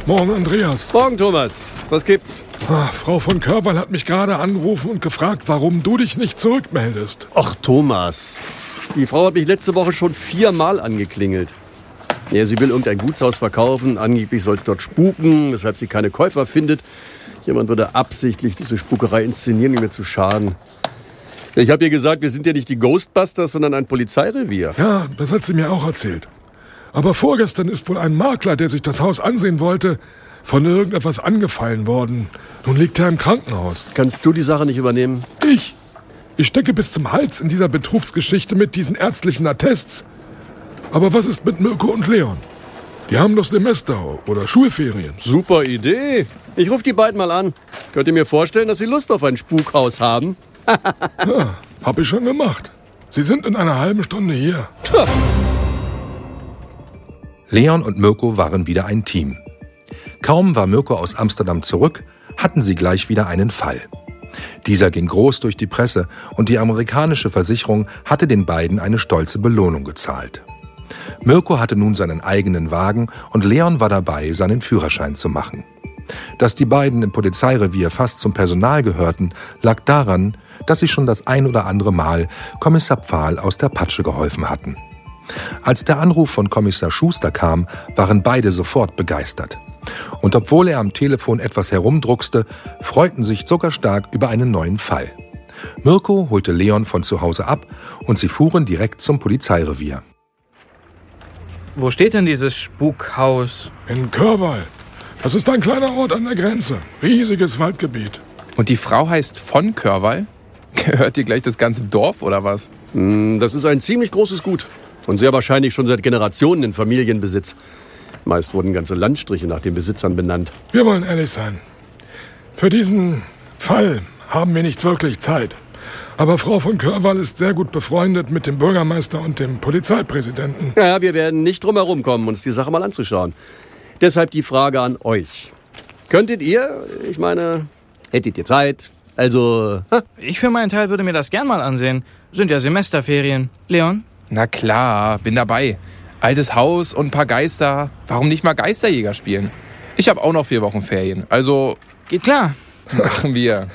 Morgen, Andreas. Morgen, Thomas. Was gibt's? Frau von Körwall hat mich gerade angerufen und gefragt, warum du dich nicht zurückmeldest. Ach, Thomas. Die Frau hat mich letzte Woche schon 4-mal angeklingelt. Ja, sie will irgendein Gutshaus verkaufen. Angeblich soll es dort spuken, weshalb sie keine Käufer findet. Jemand würde absichtlich diese Spukerei inszenieren, um mir zu schaden. Ich habe ihr gesagt, wir sind ja nicht die Ghostbusters, sondern ein Polizeirevier. Ja, das hat sie mir auch erzählt. Aber vorgestern ist wohl ein Makler, der sich das Haus ansehen wollte, von irgendetwas angefallen worden. Nun liegt er im Krankenhaus. Kannst du die Sache nicht übernehmen? Ich stecke bis zum Hals in dieser Betrugsgeschichte mit diesen ärztlichen Attests. Aber was ist mit Mirko und Leon? Die haben doch Semester oder Schulferien. Super Idee. Ich rufe die beiden mal an. Könnt ihr mir vorstellen, dass sie Lust auf ein Spukhaus haben? Ja, hab ich schon gemacht. Sie sind in einer halben Stunde hier. Leon und Mirko waren wieder ein Team. Kaum war Mirko aus Amsterdam zurück, hatten sie gleich wieder einen Fall. Dieser ging groß durch die Presse und die amerikanische Versicherung hatte den beiden eine stolze Belohnung gezahlt. Mirko hatte nun seinen eigenen Wagen und Leon war dabei, seinen Führerschein zu machen. Dass die beiden im Polizeirevier fast zum Personal gehörten, lag daran, dass sie schon das ein oder andere Mal Kommissar Pfahl aus der Patsche geholfen hatten. Als der Anruf von Kommissar Schuster kam, waren beide sofort begeistert. Und obwohl er am Telefon etwas herumdruckste, freuten sich zuckerstark über einen neuen Fall. Mirko holte Leon von zu Hause ab und sie fuhren direkt zum Polizeirevier. Wo steht denn dieses Spukhaus? In Körwall. Das ist ein kleiner Ort an der Grenze. Riesiges Waldgebiet. Und die Frau heißt von Körwall? Gehört dir gleich das ganze Dorf oder was? Das ist ein ziemlich großes Gut. Und sehr wahrscheinlich schon seit Generationen in Familienbesitz. Meist wurden ganze Landstriche nach den Besitzern benannt. Wir wollen ehrlich sein. Für diesen Fall haben wir nicht wirklich Zeit. Aber Frau von Körwall ist sehr gut befreundet mit dem Bürgermeister und dem Polizeipräsidenten. Ja, wir werden nicht drum herum kommen, uns die Sache mal anzuschauen. Deshalb die Frage an euch. Könntet ihr, ich meine, hättet ihr Zeit? Also, Ich für meinen Teil würde mir das gern mal ansehen. Sind ja Semesterferien. Leon? Na klar, bin dabei. Altes Haus und ein paar Geister. Warum nicht mal Geisterjäger spielen? Ich habe auch noch 4 Wochen Ferien. Also, Geht klar. machen wir.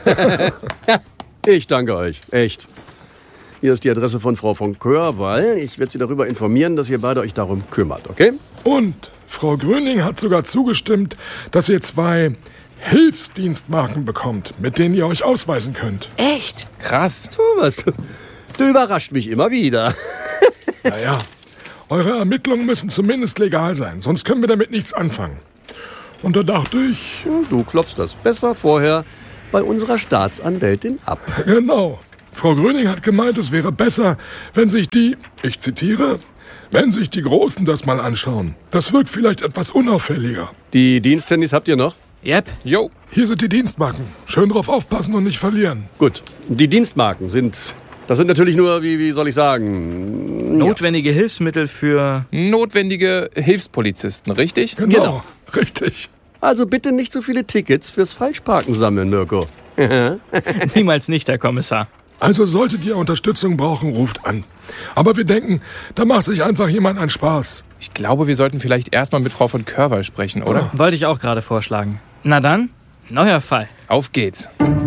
ich danke euch. Echt. Hier ist die Adresse von Frau von Körwall. Ich werde Sie darüber informieren, dass ihr beide euch darum kümmert, okay? Und Frau Gröning hat sogar zugestimmt, dass ihr 2 Hilfsdienstmarken bekommt, mit denen ihr euch ausweisen könnt. Echt? Krass. Thomas, du überrascht mich immer wieder. Naja, eure Ermittlungen müssen zumindest legal sein, sonst können wir damit nichts anfangen. Und da dachte ich... Du klopfst das besser vorher bei unserer Staatsanwältin ab. Genau. Frau Gröning hat gemeint, es wäre besser, wenn sich die, ich zitiere, wenn sich die Großen das mal anschauen. Das wirkt vielleicht etwas unauffälliger. Die Diensthandys habt ihr noch? Yep. Jo. Hier sind die Dienstmarken. Schön drauf aufpassen und nicht verlieren. Gut. Die Dienstmarken sind natürlich nur, wie soll ich sagen? Notwendige Hilfsmittel für... Notwendige Hilfspolizisten, richtig? Genau. Richtig. Also bitte nicht so viele Tickets fürs Falschparken sammeln, Mirko. Niemals nicht, Herr Kommissar. Also solltet ihr Unterstützung brauchen, ruft an. Aber wir denken, da macht sich einfach jemand einen Spaß. Ich glaube, wir sollten vielleicht erstmal mit Frau von Körwall sprechen, oder? Wollte ich auch gerade vorschlagen. Na dann, neuer Fall. Auf geht's.